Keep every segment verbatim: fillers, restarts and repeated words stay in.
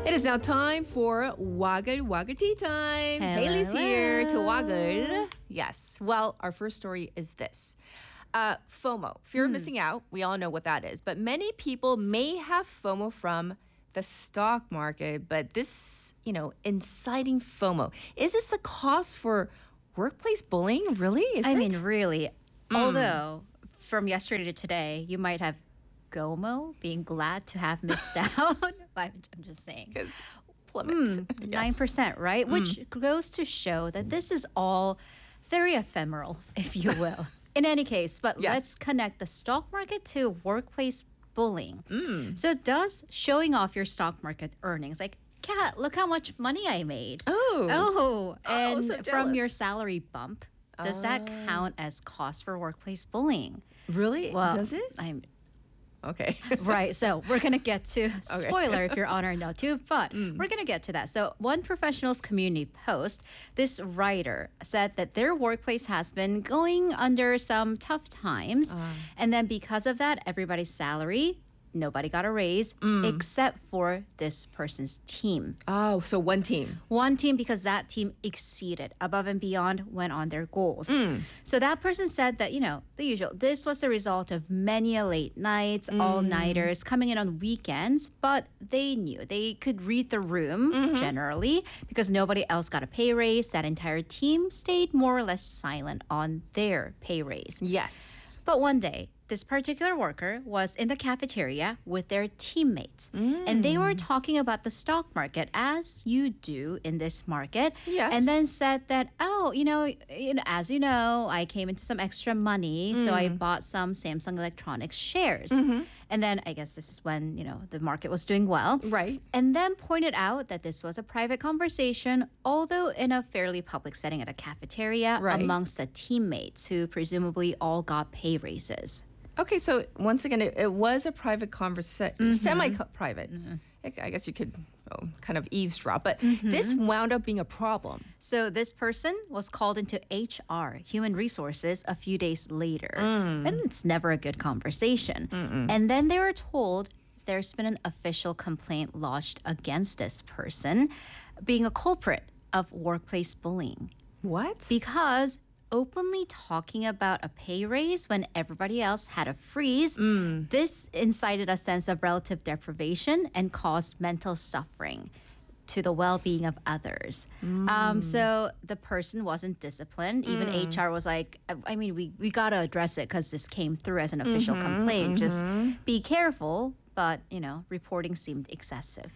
It is now time for Waggle Waggle Tea Time. Haley's here to Waggle. Yes. Well, our first story is this. Uh, FOMO, fear of missing out. We all know what that is. But many people may have FOMO from the stock market. But this, you know, inciting FOMO, is this a cause for workplace bullying? Really? Is I it? mean, really. Although, from yesterday to today, you might have GOMO, being glad to have missed out. I'm I'm just saying. Because plummet. nine percent, right? Which goes to show that this is all very ephemeral, if you will. In any case, but Yes. let's connect the stock market to workplace bullying. So does showing off your stock market earnings, like, Kat, look how much money I made. Oh. Oh, Oh, and so from your jealous. salary bump, does that count as cause for workplace bullying? Really? Well, Does it? I'm Okay. right. So we're gonna get to Okay. spoiler if you're on our note too, but we're gonna get to that. So one professionals community post, this writer said that their workplace has been going under some tough times, and then because of that, everybody's salary. Nobody got a raise except for this person's team. Oh, so one team. One team, because that team exceeded above and beyond, went on their goals. So that person said that, you know, the usual. This was the result of many a late nights, all-nighters, coming in on weekends, but they knew they could read the room generally because nobody else got a pay raise. That entire team stayed more or less silent on their pay raise. Yes. But one day, this particular worker was in the cafeteria with their teammates. And they were talking about the stock market, as you do in this market. Yes. And then said that, oh, you know, you know, as you know, I came into some extra money, so I bought some Samsung Electronics shares. And then I guess this is when, you know, the market was doing well. Right. And then pointed out that this was a private conversation, although in a fairly public setting at a cafeteria Right. amongst the teammates who presumably all got pay raises. Okay, so once again, it, it was a private conversation, semi-private. I I guess you could oh, kind of eavesdrop, but this wound up being a problem. So this person was called into H R, Human Resources, a few days later. And it's never a good conversation. And then they were told there's been an official complaint lodged against this person being a culprit of workplace bullying. What? Because openly talking about a pay raise when everybody else had a freeze, this incited a sense of relative deprivation and caused mental suffering to the well-being of others. Um, so the person wasn't disciplined. Even H R was like, I I mean, we, we got to address it because this came through as an official complaint. Just be careful. But, you know, reporting seemed excessive.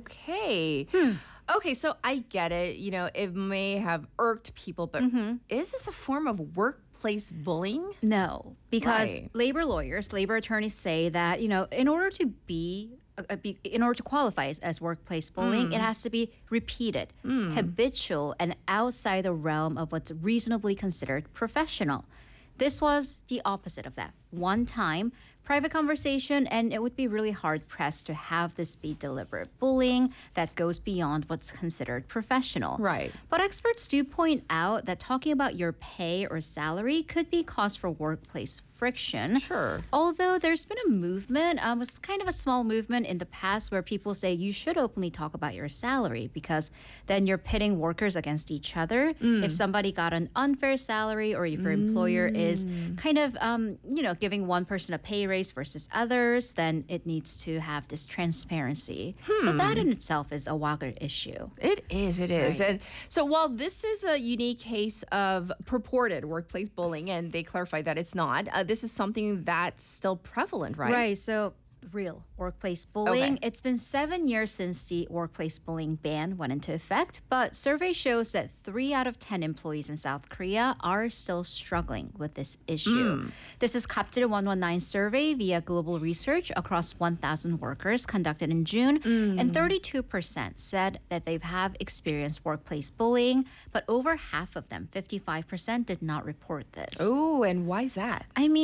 Okay. Okay, so I get it. You know, it may have irked people, but is this a form of workplace bullying? No, because Right. labor lawyers, labor attorneys say that, you know, in order to be, uh, uh, be in order to qualify as, as workplace bullying, it has to be repeated, habitual, and outside the realm of what's reasonably considered professional. This was the opposite of that. One time, private conversation, and it would be really hard pressed to have this be deliberate bullying that goes beyond what's considered professional. Right. But experts do point out that talking about your pay or salary could be cause for workplace friction. Sure. Although there's been a movement, um, it's kind of a small movement in the past where people say you should openly talk about your salary because then you're pitting workers against each other. If somebody got an unfair salary or if your employer is kind of, um, you know, giving one person a pay raise versus others, then it needs to have this transparency. So that in itself is a Wagger issue. It is, it is. Right. And so while this is a unique case of purported workplace bullying, and they clarify that it's not, uh, this is something that's still prevalent, right? Right. So real workplace bullying. Okay. It's been seven years since the workplace bullying ban went into effect, but survey shows that three out of ten employees in South Korea are still struggling with this issue. This is Kaptil one nineteen survey via global research across one thousand workers conducted in June, and thirty-two percent said that they have experienced workplace bullying, but over half of them, fifty-five percent, did not report this. Oh, and why is that? I mean,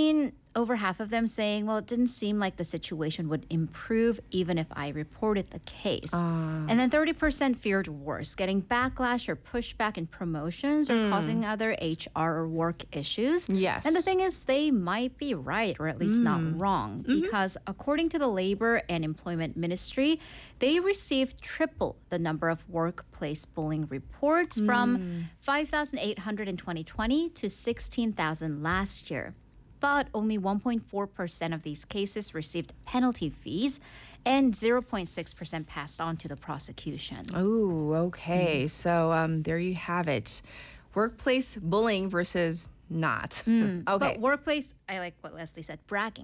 over half of them saying, well, it didn't seem like the situation would improve even if I reported the case. Uh. And then thirty percent feared worse, getting backlash or pushback in promotions or causing other H R or work issues. Yes. And the thing is, they might be right, or at least not wrong, because according to the Labor and Employment Ministry, they received triple the number of workplace bullying reports from five thousand eight hundred in twenty twenty to sixteen thousand last year. But only one point four percent of these cases received penalty fees and zero point six percent passed on to the prosecution. Oh, okay. So um, there you have it. Workplace bullying versus not. Okay. But workplace, I like what Leslie said, bragging.